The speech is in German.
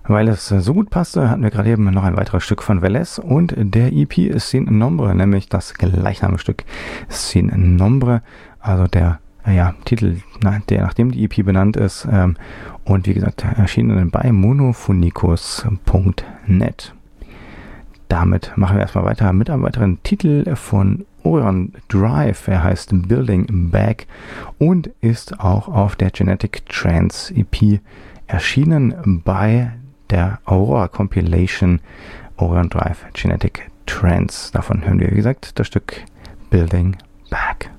Weil es so gut passte, hatten wir gerade eben noch ein weiteres Stück von Velez und der EP ist Sin Nombre, nämlich das gleichnamige Stück Sin Nombre, also der Titel, der nachdem die EP benannt ist, und wie gesagt erschienen bei monophonicus.net. Damit machen wir erstmal weiter mit einem weiteren Titel von Orion Drive. Er heißt Building Back und ist auch auf der Genetic Trance EP erschienen bei der Aurora Compilation Orion Drive Genetic Trance. Davon hören wir, wie gesagt, das Stück Building Back.